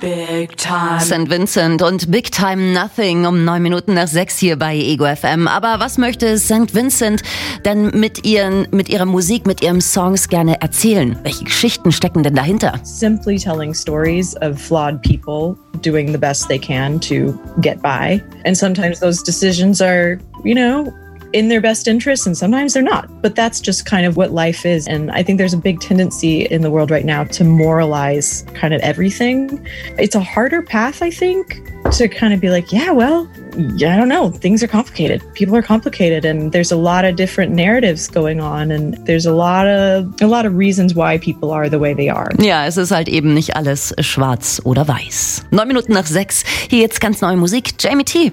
Big Time. St. Vincent und Big Time Nothing um 9:09 hier bei Ego FM. Aber was möchte St. Vincent denn mit ihrer Musik, mit ihren Songs gerne erzählen? Welche Geschichten stecken denn dahinter? Simply telling stories of flawed people doing the best they can to get by. And sometimes those decisions are, in their best interest, and sometimes they're not. But that's just kind of what life is. And I think there's a big tendency in the world right now to moralize kind of everything. It's a harder path, I think, to kind of be like, I don't know. Things are complicated. People are complicated, and there's a lot of different narratives going on, and there's a lot of reasons why people are the way they are. Ja, es ist halt eben nicht alles schwarz oder weiß. 9:06, hier jetzt ganz neue Musik. Jamie T.